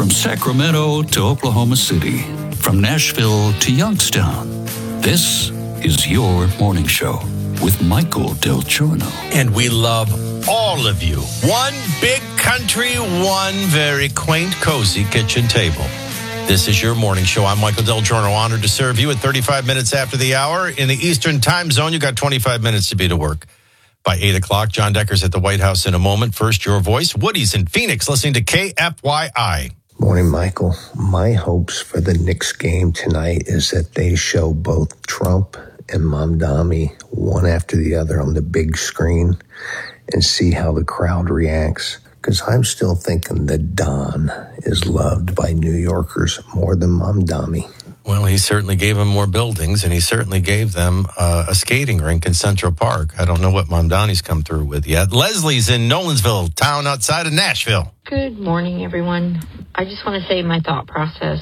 From Sacramento to Oklahoma City, from Nashville to Youngstown, this is your morning show with Michael Del Giorno. And we love all of you. One big country, one very quaint, cozy kitchen table. This is your morning show. I'm Michael Del Giorno, honored to serve you at 35 minutes after the hour. In the Eastern time zone, you got 25 minutes to be to work. By 8 o'clock, John Decker's at the White House in a moment. First, your voice. Woody's in Phoenix, listening to KFYI. Morning, Michael. My hopes for the Knicks game tonight is that they show both Trump and Mamdani one after the other on the big screen and see how the crowd reacts. Because I'm still thinking that Don is loved by New Yorkers more than Mamdani. Well, he certainly gave them more buildings, and he certainly gave them a skating rink in Central Park. I don't know what Mamdani's come through with yet. Leslie's in Nolensville, town outside of Nashville. Good morning, everyone. I just want to say my thought process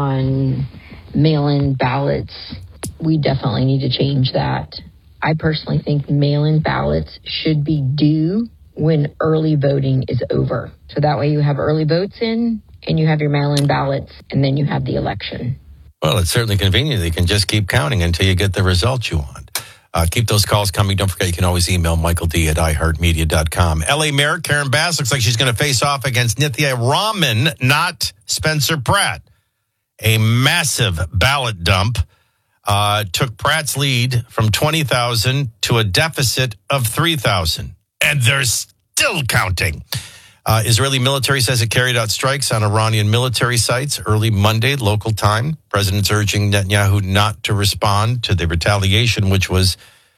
on mail-in ballots. We definitely need to change that. I personally think mail-in ballots should be due when early voting is over. So that way you have early votes in, and you have your mail-in ballots, and then you have the election. Well, it's certainly convenient. You can just keep counting until you get the results you want. Keep those calls coming. Don't forget, you can always email michaeld@iheartmedia.com. L.A. Mayor Karen Bass looks like she's going to face off against Nithya Raman, not Spencer Pratt. A massive ballot dump took Pratt's lead from 20,000 to a deficit of 3,000. And they're still counting. Israeli military says it carried out strikes on Iranian military sites early Monday, local time. President's urging Netanyahu not to respond to the retaliation, which was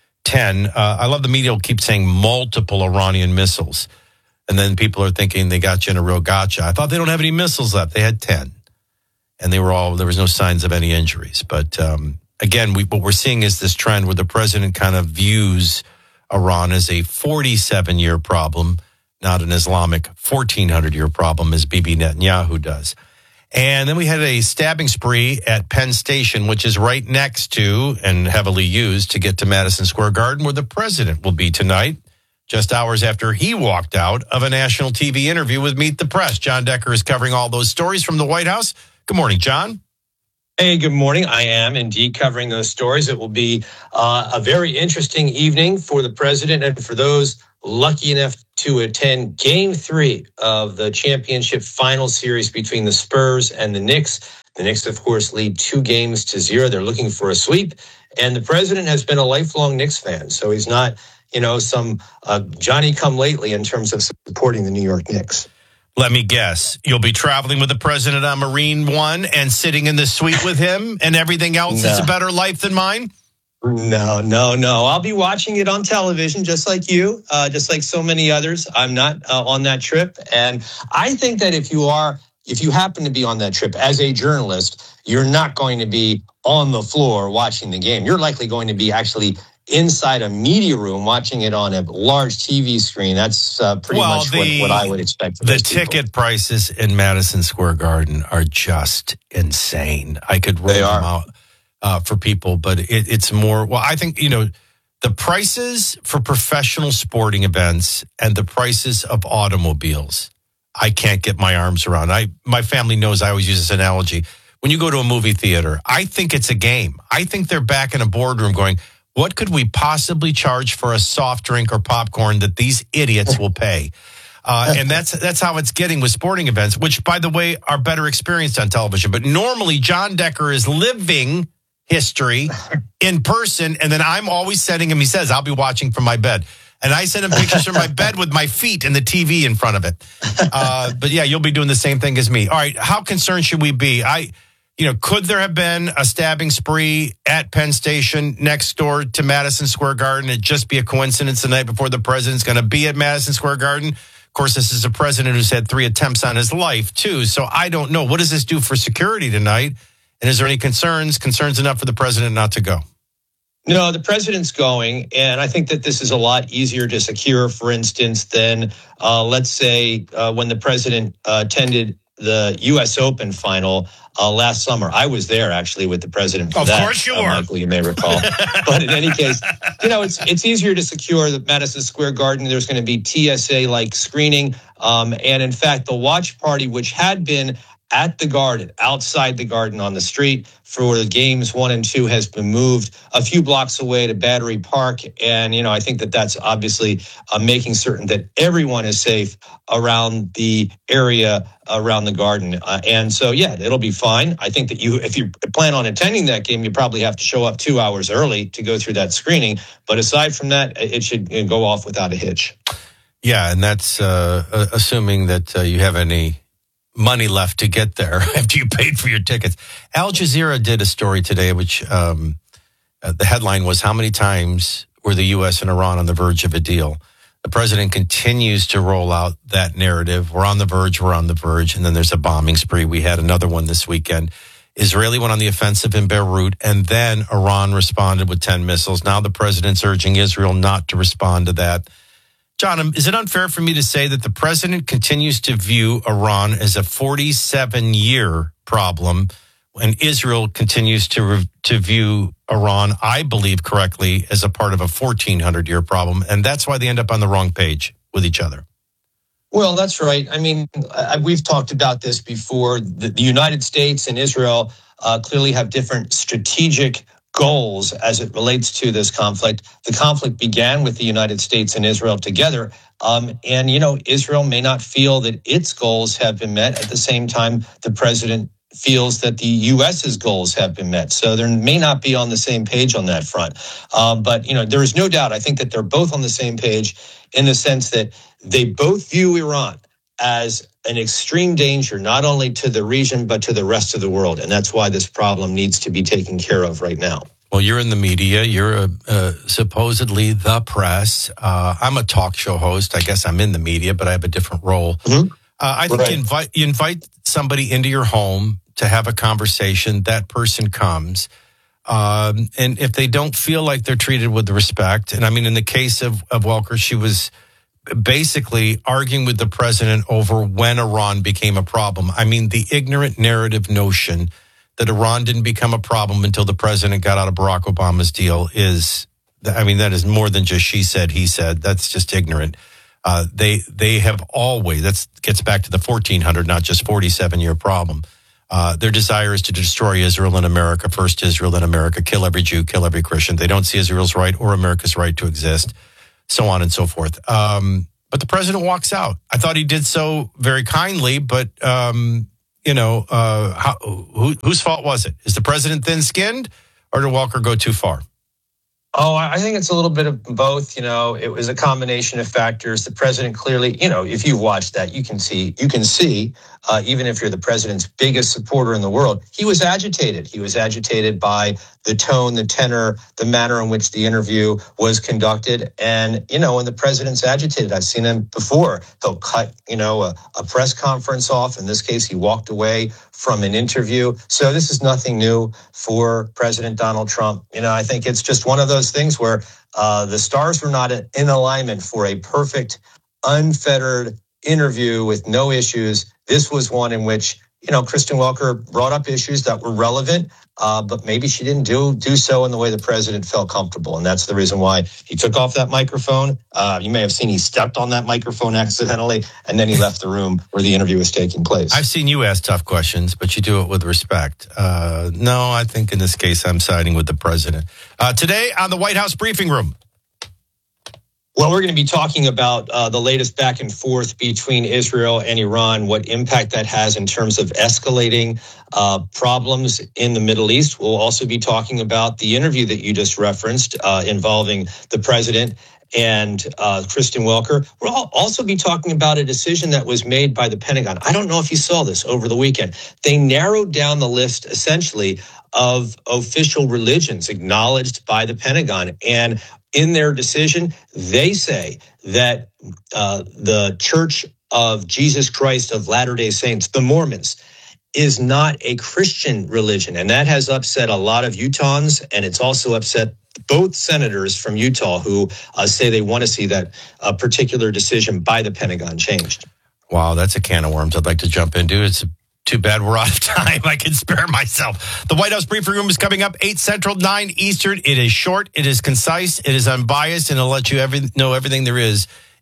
10. I love the media will keep saying multiple Iranian missiles. And then people are thinking they got you in a real gotcha. I thought they don't have any missiles left. They had 10. And there was no signs of any injuries. But again, what we're seeing is this trend where the president kind of views Iran as a 47-year problem, not an Islamic 1,400-year problem as Bibi Netanyahu does. And then we had a stabbing spree at Penn Station, which is right next to and heavily used to get to Madison Square Garden, where the president will be tonight, just hours after he walked out of a national TV interview with Meet the Press. John Decker is covering all those stories from the White House. Good morning, John. Hey, good morning. I am indeed covering those stories. It will be a very interesting evening for the president and for those lucky enough to attend Game 3 of the championship final series between the Spurs and the Knicks. The Knicks, of course, lead 2-0. They're looking for a sweep. And the president has been a lifelong Knicks fan, so he's not, some Johnny-come-lately in terms of supporting the New York Knicks. Let me guess. You'll be traveling with the president on Marine One and sitting in the suite with him, and everything else is a better life than mine? No. I'll be watching it on television, just like you, just like so many others. I'm not on that trip. And I think that if you happen to be on that trip as a journalist, you're not going to be on the floor watching the game. You're likely going to be actually inside a media room watching it on a large TV screen. That's pretty much what I would expect. The ticket prices in Madison Square Garden are just insane. I could roll them out for people, but it's more, well, I think, the prices for professional sporting events and the prices of automobiles, I can't get my arms around. My family knows I always use this analogy. When you go to a movie theater, I think it's a game. I think they're back in a boardroom going, what could we possibly charge for a soft drink or popcorn that these idiots will pay? And that's how it's getting with sporting events, which, by the way, are better experienced on television. But normally, John Decker is living history in person, and then I'm always sending him, he says, I'll be watching from my bed. And I send him pictures from my bed with my feet and the TV in front of it. But yeah, you'll be doing the same thing as me. All right, how concerned should we be? Could there have been a stabbing spree at Penn Station next door to Madison Square Garden? It'd just be a coincidence the night before the president's going to be at Madison Square Garden. Of course, this is a president who's had 3 attempts on his life, too. So I don't know. What does this do for security tonight? And is there any concerns enough for the president not to go? No, the president's going, and I think that this is a lot easier to secure, for instance, than, let's say, when the president attended the U.S. Open final last summer. I was there, actually, with the president for that. Of course you were. Michael, you may recall. But in any case, it's easier to secure the Madison Square Garden. There's going to be TSA-like screening. And in fact, the watch party, which had been at the Garden, outside the Garden on the street for the games 1 and 2 has been moved a few blocks away to Battery Park. And, I think that that's obviously making certain that everyone is safe around the area around the Garden. And so, yeah, it'll be fine. I think that if you plan on attending that game, you probably have to show up 2 hours early to go through that screening. But aside from that, it should go off without a hitch. Yeah, and that's assuming that you have any money left to get there after you paid for your tickets. Al Jazeera did a story today, which the headline was, how many times were the U.S. and Iran on the verge of a deal? The president continues to roll out that narrative. We're on the verge, and then there's a bombing spree. We had another one this weekend. Israeli went on the offensive in Beirut, and then Iran responded with 10 missiles. Now the president's urging Israel not to respond to that. John, is it unfair for me to say that the president continues to view Iran as a 47-year problem, and Israel continues to view Iran, I believe correctly, as a part of a 1,400-year problem, and that's why they end up on the wrong page with each other? Well, that's right. I mean, we've talked about this before. The United States and Israel clearly have different strategic goals as it relates to this conflict. The conflict began with the United States and Israel together. And Israel may not feel that its goals have been met. At the same time, the president feels that the U.S.'s goals have been met. So there may not be on the same page on that front. But there is no doubt, I think that they're both on the same page in the sense that they both view Iran as an extreme danger, not only to the region, but to the rest of the world. And that's why this problem needs to be taken care of right now. Well, you're in the media. You're supposedly the press. I'm a talk show host. I guess I'm in the media, but I have a different role. Mm-hmm. I think you invite somebody into your home to have a conversation. That person comes. And if they don't feel like they're treated with respect, and I mean, in the case of Welker, she was basically arguing with the president over when Iran became a problem. I mean, the ignorant narrative notion that Iran didn't become a problem until the president got out of Barack Obama's deal that is more than just she said, he said. That's just ignorant. They have always, that gets back to the 1,400, not just 47-year problem. Their desire is to destroy Israel and America, first Israel, then America, kill every Jew, kill every Christian. They don't see Israel's right or America's right to exist, so on and so forth. But the president walks out. I thought he did so very kindly, but, whose fault was it? Is the president thin-skinned, or did Welker go too far? Oh, I think it's a little bit of both. It was a combination of factors. The president clearly, if you watch that, you can see, even if you're the president's biggest supporter in the world, he was agitated. He was agitated by the tone, the tenor, the manner in which the interview was conducted. And, when the president's agitated, I've seen him before. He'll cut, a press conference off. In this case, he walked away from an interview. So this is nothing new for President Donald Trump. I think it's just one of those things where the stars were not in alignment for a perfect, unfettered interview with no issues. This was one in which, Kristen Welker brought up issues that were relevant, but maybe she didn't do so in the way the president felt comfortable. And that's the reason why he took off that microphone. You may have seen he stepped on that microphone accidentally, and then he left the room where the interview was taking place. I've seen you ask tough questions, but you do it with respect. No, I think in this case, I'm siding with the president. Today on the White House briefing room. Well, we're going to be talking about the latest back and forth between Israel and Iran, what impact that has in terms of escalating problems in the Middle East. We'll also be talking about the interview that you just referenced involving the president and Kristen Welker. We'll also be talking about a decision that was made by the Pentagon. I don't know if you saw this over the weekend. They narrowed down the list essentially of official religions acknowledged by the Pentagon. And in their decision, they say that the Church of Jesus Christ of Latter-day Saints, the Mormons, is not a Christian religion. And that has upset a lot of Utahns, and it's also upset both senators from Utah who say they want to see that particular decision by the Pentagon changed. Wow, that's a can of worms I'd like to jump into. It's too bad we're out of time. I can spare myself. The White House briefing room is coming up 8 Central, 9 Eastern. It is short, it is concise, it is unbiased, and it'll let you know everything there is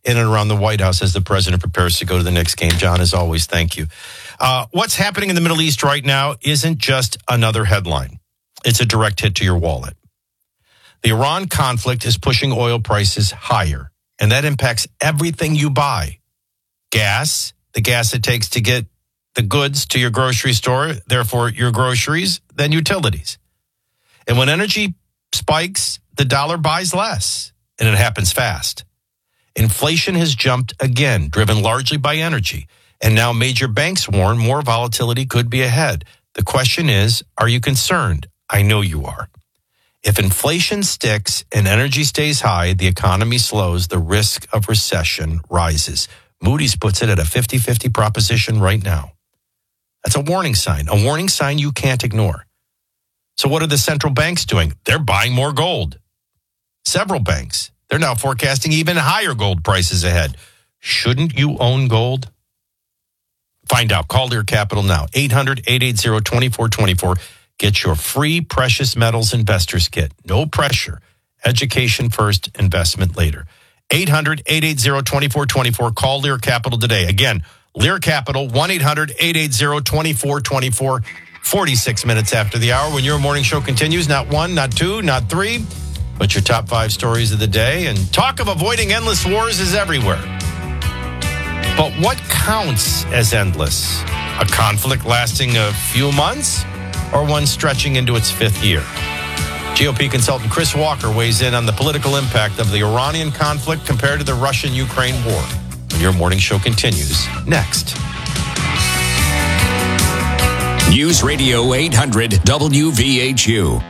in and around the White House as the president prepares to go to the next game. John, as always, thank you. What's happening in the Middle East right now isn't just another headline. It's a direct hit to your wallet. The Iran conflict is pushing oil prices higher, and that impacts everything you buy. Gas, the gas it takes to get the goods to your grocery store, therefore your groceries, then utilities. And when energy spikes, the dollar buys less, and it happens fast. Inflation has jumped again, driven largely by energy, and now major banks warn more volatility could be ahead. The question is, are you concerned? I know you are. If inflation sticks and energy stays high, the economy slows, the risk of recession rises. Moody's puts it at a 50-50 proposition right now. That's a warning sign you can't ignore. So what are the central banks doing? They're buying more gold. Several banks, they're now forecasting even higher gold prices ahead. Shouldn't you own gold? Find out. Call Lear Capital now. 800-880-2424. Get your free precious metals investors kit. No pressure. Education first, investment later. 800-880-2424. Call Lear Capital today. Again, Lear Capital, 1-800-880-2424. 46 minutes after the hour when your morning show continues. Not one, not two, not three, but your top 5 stories of the day. And talk of avoiding endless wars is everywhere. But what counts as endless? A conflict lasting a few months or one stretching into its 5th year? GOP consultant Chris Walker weighs in on the political impact of the Iranian conflict compared to the Russian-Ukraine war. And your morning show continues next. News Radio 800 WVHU.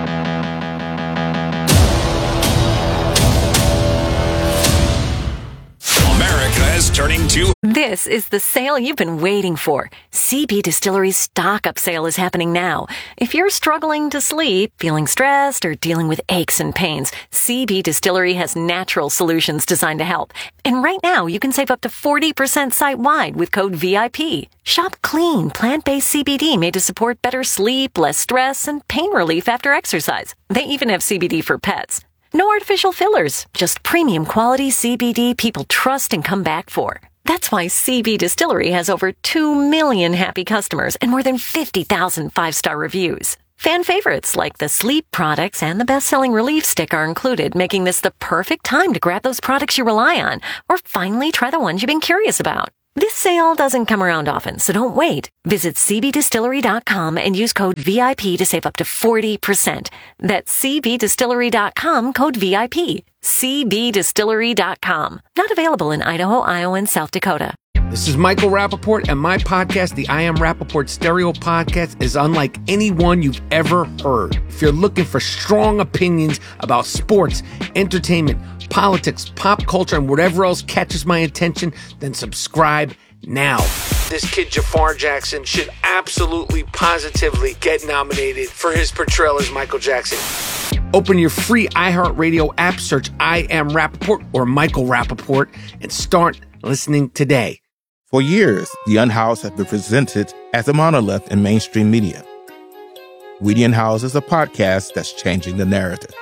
Turning to. This is the sale you've been waiting for. CB Distillery's stock-up sale is happening now. If you're struggling to sleep, feeling stressed, or dealing with aches and pains, CB Distillery has natural solutions designed to help. And right now, you can save up to 40% site-wide with code VIP. Shop clean, plant-based CBD made to support better sleep, less stress, and pain relief after exercise. They even have CBD for pets. No artificial fillers, just premium quality CBD people trust and come back for. That's why CB Distillery has over 2 million happy customers and more than 50,000 5-star reviews. Fan favorites like the sleep products and the best-selling Relief Stick are included, making this the perfect time to grab those products you rely on or finally try the ones you've been curious about. This sale doesn't come around often, so don't wait. Visit cbdistillery.com and use code VIP to save up to 40%. That's cbdistillery.com, code VIP. cbdistillery.com. Not available in Idaho, Iowa, and South Dakota. This is Michael Rappaport, and my podcast, the I Am Rappaport Stereo Podcast, is unlike any one you've ever heard. If you're looking for strong opinions about sports, entertainment, politics, pop culture, and whatever else catches my attention, then subscribe now. This kid Jafar Jackson should absolutely, positively get nominated for his portrayal as Michael Jackson. Open your free iHeartRadio app, search I Am Rappaport or Michael Rappaport, and start listening today. For years, The Unhoused has been presented as a monolith in mainstream media. We The Unhoused is a podcast that's changing the narrative.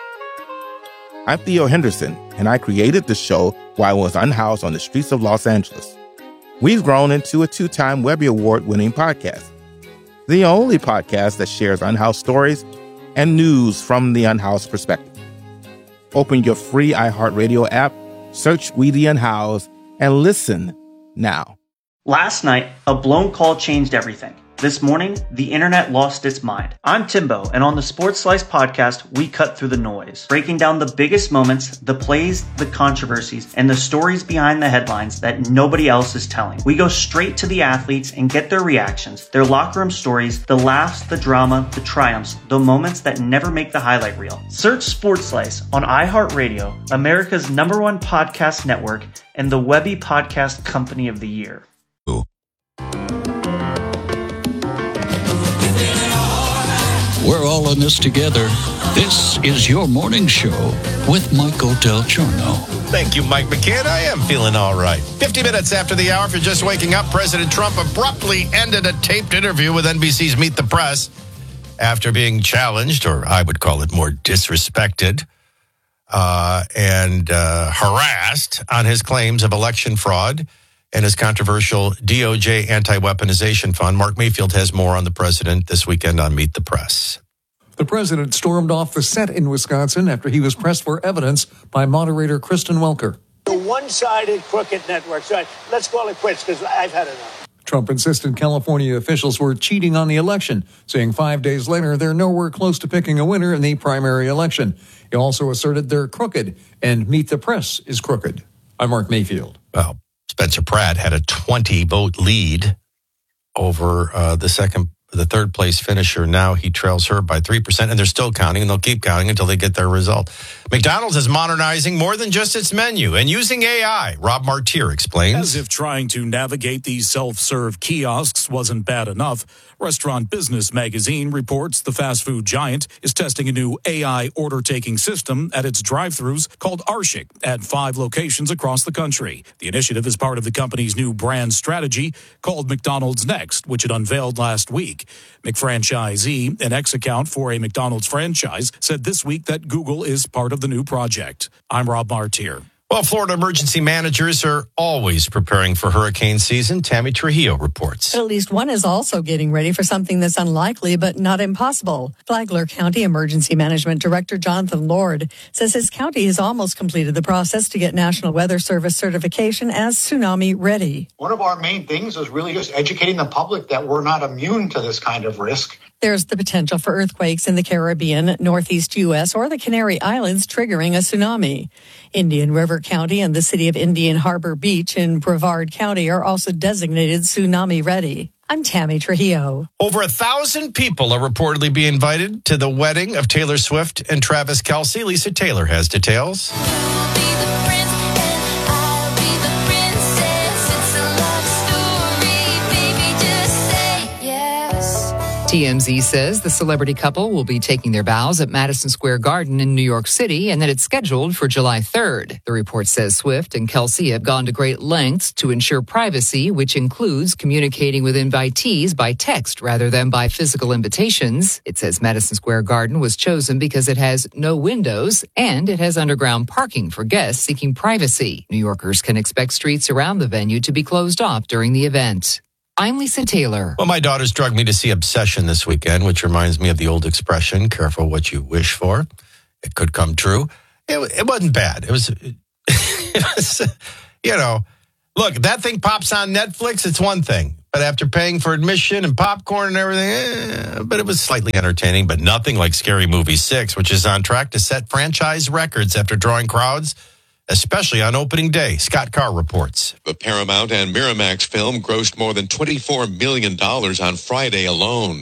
I'm Theo Henderson, and I created the show while I was unhoused on the streets of Los Angeles. We've grown into a 2-time Webby Award-winning podcast, the only podcast that shares unhoused stories and news from the unhoused perspective. Open your free iHeartRadio app, search We The Unhoused, and listen now. Last night, a blown call changed everything. This morning, the internet lost its mind. I'm Timbo, and on the Sports Slice podcast, we cut through the noise, breaking down the biggest moments, the plays, the controversies, and the stories behind the headlines that nobody else is telling. We go straight to the athletes and get their reactions, their locker room stories, the laughs, the drama, the triumphs, the moments that never make the highlight reel. Search Sports Slice on iHeartRadio, America's #1 podcast network, and the Webby Podcast Company of the Year. We're all in this together. This is your morning show with Michael Del Giorno. Thank you, Mike McCann. I am feeling all right. 50 minutes after the hour, if you're just waking up, President Trump abruptly ended a taped interview with NBC's Meet the Press after being challenged, or I would call it more disrespected, and harassed on his claims of election fraud and his controversial DOJ anti-weaponization fund. Mark Mayfield has more on the president this weekend on Meet the Press. The president stormed off the set in Wisconsin after he was pressed for evidence by moderator Kristen Welker. The one-sided crooked network. So let's call it quits because I've had enough. Trump insisted California officials were cheating on the election, saying 5 days later they're nowhere close to picking a winner in the primary election. He also asserted they're crooked and Meet the Press is crooked. I'm Mark Mayfield. Well, Spencer Pratt had a 20-vote lead over the third place finisher. Now he trails her by 3%, and they're still counting, and they'll keep counting until they get their result. McDonald's is modernizing more than just its menu and using AI. Rob Martier explains. As if trying to navigate these self-serve kiosks wasn't bad enough, Restaurant Business Magazine reports the fast food giant is testing a new AI order-taking system at its drive-thrus called Arshik at 5 locations across the country. The initiative is part of the company's new brand strategy called McDonald's Next, which it unveiled last week. McFranchisee, an ex-account for a McDonald's franchise, said this week that Google is part of the new project. I'm Rob Martier. Well, Florida emergency managers are always preparing for hurricane season. Tammy Trujillo reports. At least one is also getting ready for something that's unlikely but not impossible. Flagler County Emergency Management Director Jonathan Lord says his county has almost completed the process to get National Weather Service certification as tsunami ready. One of our main things is really just educating the public that we're not immune to this kind of risk. There's the potential for earthquakes in the Caribbean, Northeast U.S., or the Canary Islands, triggering a tsunami. Indian River County and the city of Indian Harbor Beach in Brevard County are also designated tsunami ready. I'm Tammy Trujillo. Over 1,000 people are reportedly being invited to the wedding of Taylor Swift and Travis Kelce. Lisa Taylor has details. TMZ says the celebrity couple will be taking their vows at Madison Square Garden in New York City and that it's scheduled for July 3rd. The report says Swift and Kelce have gone to great lengths to ensure privacy, which includes communicating with invitees by text rather than by physical invitations. It says Madison Square Garden was chosen because it has no windows and it has underground parking for guests seeking privacy. New Yorkers can expect streets around the venue to be closed off during the event. I'm Lisa Taylor. Well, my daughters drugged me to see Obsession this weekend, which reminds me of the old expression, careful what you wish for. It could come true. It wasn't bad. It was, look, that thing pops on Netflix, it's one thing. But after paying for admission and popcorn and everything, but it was slightly entertaining, but nothing like Scary Movie 6, which is on track to set franchise records after drawing crowds, especially on opening day. Scott Carr reports. The Paramount and Miramax film grossed more than $24 million on Friday alone.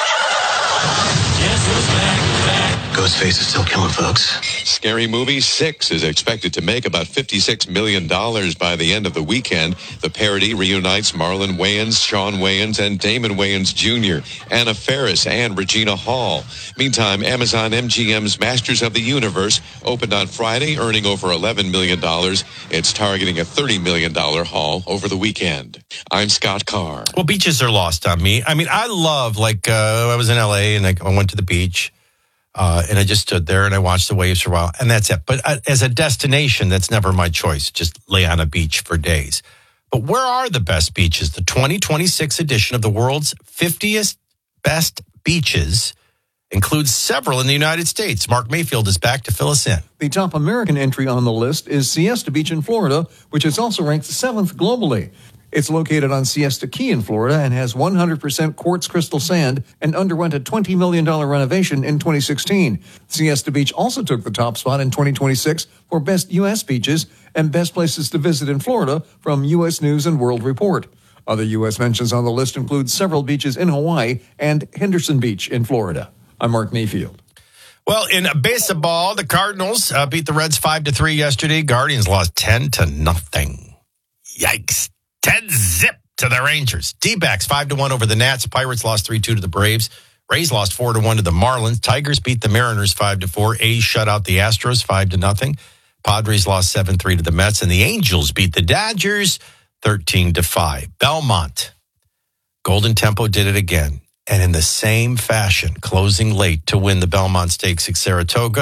Ghostface is still killing folks. Scary Movie 6 is expected to make about $56 million by the end of the weekend. The parody reunites Marlon Wayans, Sean Wayans, and Damon Wayans Jr., Anna Faris, and Regina Hall. Meantime, Amazon MGM's Masters of the Universe opened on Friday, earning over $11 million. It's targeting a $30 million haul over the weekend. I'm Scott Carr. Well, beaches are lost on me. I mean, I love, I was in L.A. and I went to the beach. And I just stood there and I watched the waves for a while, and that's it. But as a destination, that's never my choice. Just lay on a beach for days. But where are the best beaches? The 2026 edition of the world's 50th best beaches includes several in the United States. Mark Mayfield is back to fill us in. The top American entry on the list is Siesta Beach in Florida, which is also ranked 7th globally. It's located on Siesta Key in Florida and has 100% quartz crystal sand and underwent a $20 million renovation in 2016. Siesta Beach also took the top spot in 2026 for best U.S. beaches and best places to visit in Florida from U.S. News and World Report. Other U.S. mentions on the list include several beaches in Hawaii and Henderson Beach in Florida. I'm Mark Mayfield. Well, in baseball, the Cardinals beat the Reds 5-3 yesterday. Guardians lost 10-0. Yikes. 10-0 to the Rangers. D-backs 5-1 over the Nats. Pirates lost 3-2 to the Braves. Rays lost 4-1 to the Marlins. Tigers beat the Mariners 5-4. A's shut out the Astros 5-0. Padres lost 7-3 to the Mets. And the Angels beat the Dodgers 13-5. Belmont. Golden Tempo did it again. And in the same fashion, closing late to win the Belmont Stakes at Saratoga.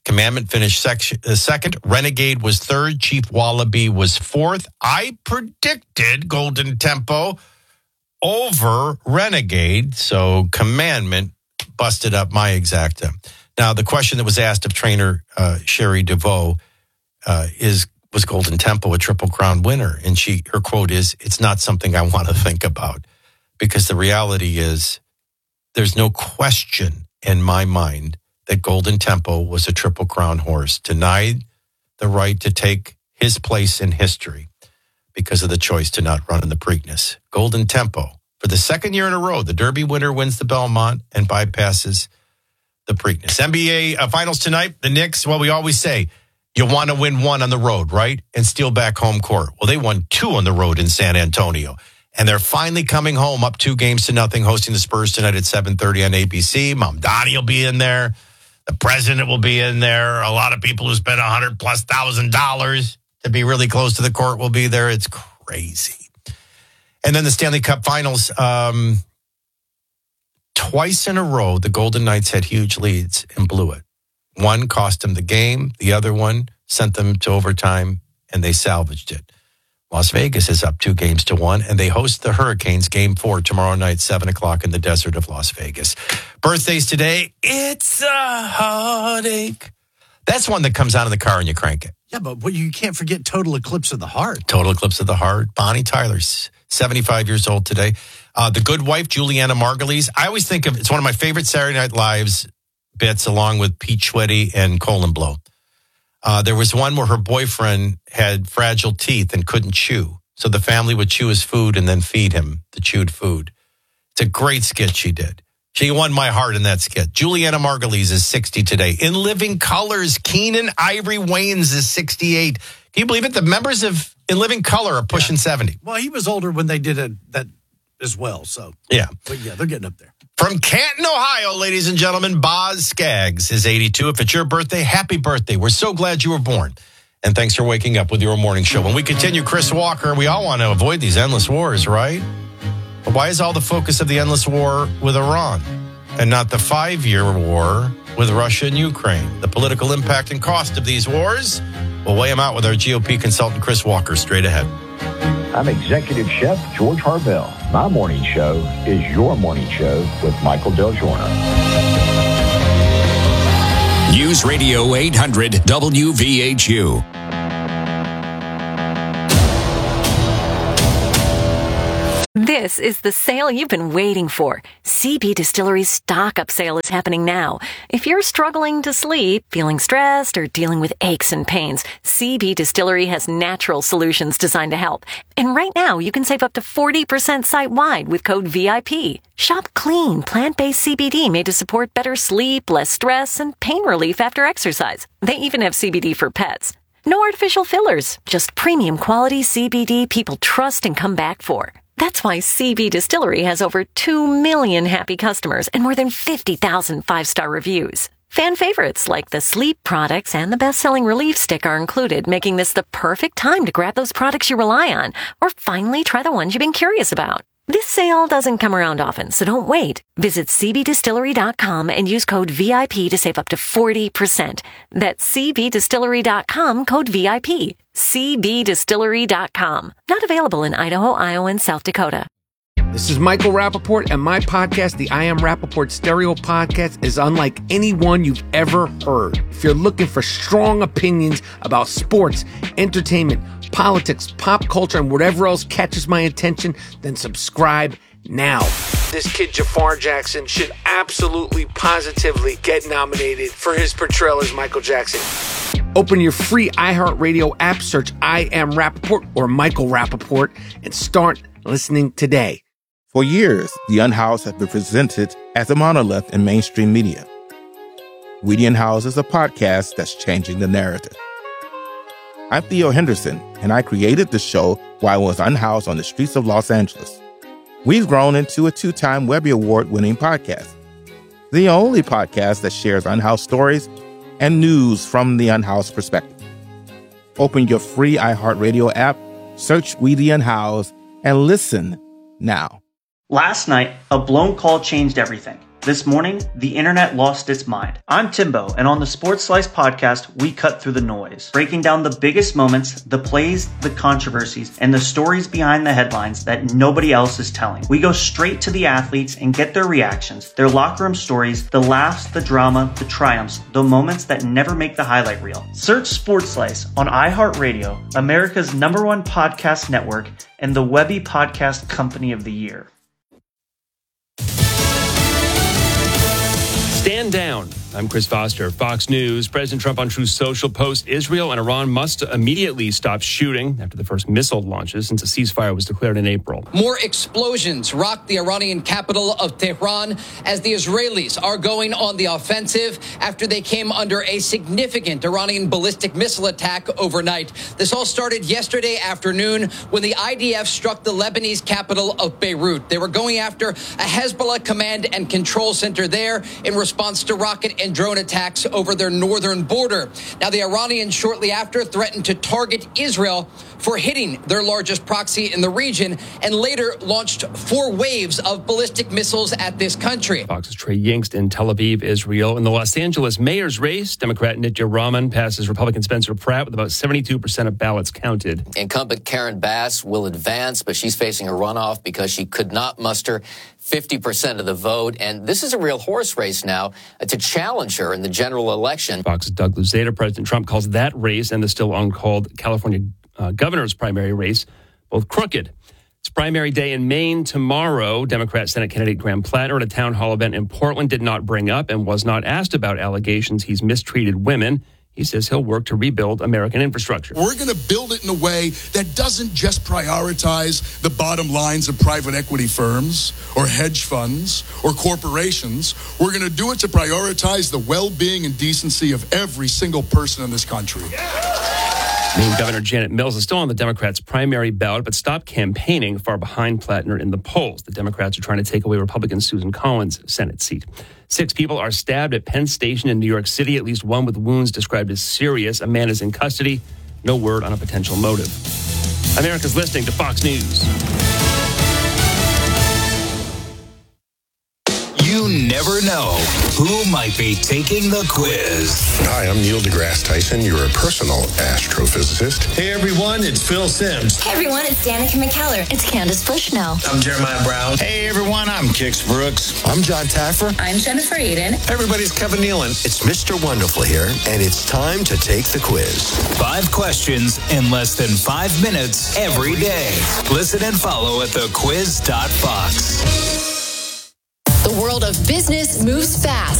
Commandment finished second. Renegade was third. Chief Wallaby was fourth. I predicted Golden Tempo over Renegade, so Commandment busted up my exacta. Now, the question that was asked of trainer Sherry DeVoe was Golden Tempo a Triple Crown winner? And her quote is, "It's not something I want to think about," because the reality is there's no question in my mind that Golden Tempo was a Triple Crown horse, denied the right to take his place in history because of the choice to not run in the Preakness. Golden Tempo, for the second year in a row, the Derby winner wins the Belmont and bypasses the Preakness. NBA finals tonight, the Knicks, well, we always say, you want to win one on the road, right? And steal back home court. Well, they won two on the road in San Antonio. And they're finally coming home up 2-0, hosting the Spurs tonight at 7:30 on ABC. Mamdani will be in there. The president will be in there. A lot of people who spent $100,000+ to be really close to the court will be there. It's crazy. And then the Stanley Cup Finals. Twice in a row, the Golden Knights had huge leads and blew it. One cost them the game. The other one sent them to overtime, and they salvaged it. Las Vegas is up 2-1, and they host the Hurricanes Game 4 tomorrow night, 7 o'clock in the desert of Las Vegas. Birthdays today, it's a heartache. That's one that comes out of the car and you crank it. Yeah, but you can't forget Total Eclipse of the Heart. Total Eclipse of the Heart. Bonnie Tyler's 75 years old today. The Good Wife, Juliana Margulies. I always think of, it's one of my favorite Saturday Night Lives bits, along with Pete Schweddy and Colin Blow. There was one where her boyfriend had fragile teeth and couldn't chew. So the family would chew his food and then feed him the chewed food. It's a great skit she did. She won my heart in that skit. Juliana Margulies is 60 today. In Living Colors, Keenan Ivory Wayans is 68. Can you believe it? The members of In Living Color are pushing 70. Well, he was older when they did that as well. So yeah. But yeah, they're getting up there. From Canton, Ohio, ladies and gentlemen, Boz Skaggs is 82. If it's your birthday, happy birthday. We're so glad you were born. And thanks for waking up with your morning show. When we continue, Chris Walker, we all want to avoid these endless wars, right? But why is all the focus of the endless war with Iran and not the 5-year war with Russia and Ukraine? The political impact and cost of these wars? We'll weigh them out with our GOP consultant, Chris Walker, straight ahead. I'm Executive Chef George Harvell. My morning show is your morning show with Michael Del Giorno. News Radio 800 WVHU. This is the sale you've been waiting for. CB Distillery's stock-up sale is happening now. If you're struggling to sleep, feeling stressed, or dealing with aches and pains, CB Distillery has natural solutions designed to help. And right now, you can save up to 40% site-wide with code VIP. Shop clean, plant-based CBD made to support better sleep, less stress, and pain relief after exercise. They even have CBD for pets. No artificial fillers, just premium quality CBD people trust and come back for. That's why CB Distillery has over 2 million happy customers and more than 50,000 5-star reviews. Fan favorites like the sleep products and the best-selling relief stick are included, making this the perfect time to grab those products you rely on or finally try the ones you've been curious about. This sale doesn't come around often, so don't wait. Visit cbdistillery.com and use code VIP to save up to 40%. That's cbdistillery.com, code VIP. cbdistillery.com. Not available in Idaho, Iowa, and South Dakota. This is Michael Rappaport, and my podcast, the I Am Rappaport Stereo Podcast, is unlike any one you've ever heard. If you're looking for strong opinions about sports, entertainment, politics, pop culture, and whatever else catches my attention, then subscribe now. This kid, Jafar Jackson, should absolutely, positively get nominated for his portrayal as Michael Jackson. Open your free iHeartRadio app, search I Am Rappaport or Michael Rappaport, and start listening today. For years, The Unhoused has been presented as a monolith in mainstream media. We the Unhoused is a podcast that's changing the narrative. I'm Theo Henderson, and I created the show while I was unhoused on the streets of Los Angeles. We've grown into a 2-time Webby Award-winning podcast, the only podcast that shares unhoused stories and news from the unhoused perspective. Open your free iHeartRadio app, search We the Unhoused, and listen now. Last night, a blown call changed everything. This morning, the internet lost its mind. I'm Timbo, and on the Sports Slice podcast, we cut through the noise, breaking down the biggest moments, the plays, the controversies, and the stories behind the headlines that nobody else is telling. We go straight to the athletes and get their reactions, their locker room stories, the laughs, the drama, the triumphs, the moments that never make the highlight reel. Search Sports Slice on iHeartRadio, America's #1 podcast network, and the Webby Podcast Company of the Year. Stand down. I'm Chris Foster, Fox News. President Trump on Truth Social posts Israel and Iran must immediately stop shooting after the first missile launches since a ceasefire was declared in April. More explosions rocked the Iranian capital of Tehran as the Israelis are going on the offensive after they came under a significant Iranian ballistic missile attack overnight. This all started yesterday afternoon when the IDF struck the Lebanese capital of Beirut. They were going after a Hezbollah command and control center there in response to rocket and drone attacks over their northern border. Now, the Iranians shortly after threatened to target Israel for hitting their largest proxy in the region and later launched 4 waves of ballistic missiles at this country. Fox's Trey Yingst in Tel Aviv, Israel. In the Los Angeles mayor's race, Democrat Nitya Raman passes Republican Spencer Pratt with about 72% of ballots counted. Incumbent Karen Bass will advance, but she's facing a runoff because she could not muster 50% of the vote. And this is a real horse race now to challenge her in the general election. Fox's Doug Luzader. President Trump calls that race and the still uncalled California governor's primary race both crooked. It's primary day in Maine tomorrow. Democrat Senate candidate Graham Plattner at a town hall event in Portland did not bring up and was not asked about allegations he's mistreated women. He says he'll work to rebuild American infrastructure. We're going to build it in a way that doesn't just prioritize the bottom lines of private equity firms or hedge funds or corporations. We're going to do it to prioritize the well-being and decency of every single person in this country. Maine Governor Janet Mills is still on the Democrats' primary ballot, but stopped campaigning far behind Plattner in the polls. The Democrats are trying to take away Republican Susan Collins' Senate seat. 6 people are stabbed at Penn Station in New York City, at least one with wounds described as serious. A man is in custody. No word on a potential motive. America's listening to Fox News. You never know who might be taking the quiz. Hi, I'm Neil deGrasse Tyson, your personal astrophysicist. Hey everyone, it's Phil Simms. Hey everyone, it's Danica McKellar. It's Candace Bushnell. I'm Jeremiah Brown. Hey everyone, I'm Kix Brooks. I'm John Taffer. I'm Jennifer Aiden. Everybody's Kevin Nealon. It's Mr. Wonderful here, and it's time to take the quiz. 5 questions in less than 5 minutes every day. Listen and follow at thequiz.fox. The world of business moves fast.